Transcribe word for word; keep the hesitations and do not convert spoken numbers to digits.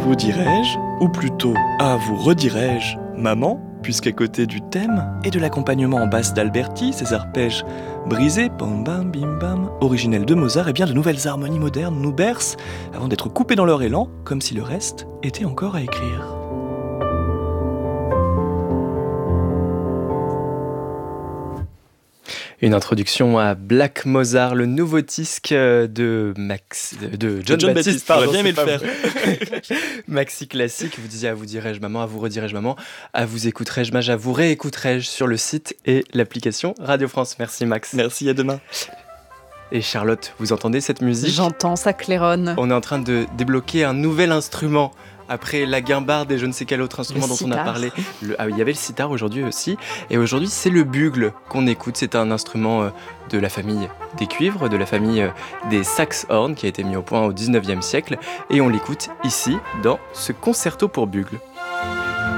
vous dirais-je, ou plutôt à vous redirais-je, maman, puisqu'à côté du thème et de l'accompagnement en basse d'Alberti, ces arpèges brisés, pam bam bim bam, originels de Mozart, et bien de nouvelles harmonies modernes nous bercent avant d'être coupés dans leur élan, comme si le reste était encore à écrire. Une introduction à Black Mozart, le nouveau disque de Max, de John, John Baptiste. Baptiste, pardon, bien aimé le faire. Maxi classique, vous disiez à vous dirais-je maman, à vous redirais-je maman, à vous écouterais-je mage, à vous réécouterais-je sur le site et l'application Radio France. Merci Max. Merci, à demain. Et Charlotte, vous entendez cette musique ? J'entends, ça claironne. On est en train de débloquer un nouvel instrument. Après la guimbarde et je ne sais quel autre instrument Le dont sitar. on a parlé. Le, ah, il y avait le sitar aujourd'hui aussi. Et aujourd'hui, c'est le bugle qu'on écoute. C'est un instrument euh, de la famille des cuivres, de la famille euh, des saxhorns qui a été mis au point au dix-neuvième siècle. Et on l'écoute ici dans ce concerto pour bugle.